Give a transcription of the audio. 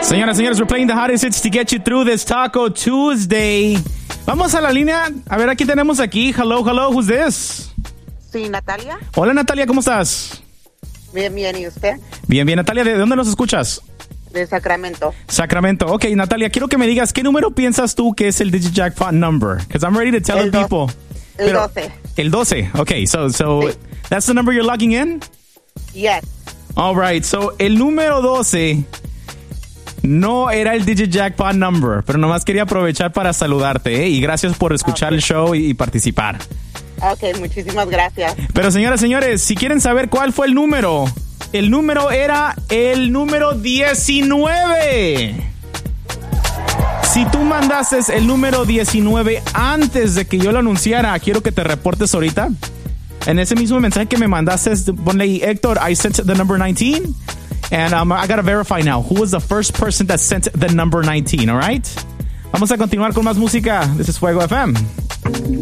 Señoras, señores, we're playing the hottest hits to get you through this Taco Tuesday. Vamos a la línea. A ver, aquí tenemos aquí. Hello, who's this? Sí, Natalia. Hola, Natalia, ¿cómo estás? Bien, ¿y usted? Bien, Natalia, ¿de dónde nos escuchas? De Sacramento. Sacramento. Ok, Natalia, quiero que me digas, ¿qué número piensas tú que es el Digit Jackpot number? Because I'm ready to tell the people. El 12. El 12. Okay, so sí. That's the number you're logging in? Yes. All right, so el número 12 no era el Digit Jackpot number, pero nomás quería aprovechar para saludarte, y gracias por escuchar el show y participar. Ok, muchísimas gracias. Pero señoras, señores, si quieren saber cuál fue el número era el número 19. Si tú mandaste el número 19 antes de que yo lo anunciara, quiero que te reportes ahorita. En ese mismo mensaje que me mandaste, ponle ahí, Héctor, I sent the number 19. And I gotta verify now. Who was the first person that sent the number 19, all right? Vamos a continuar con más música. This is Fuego FM.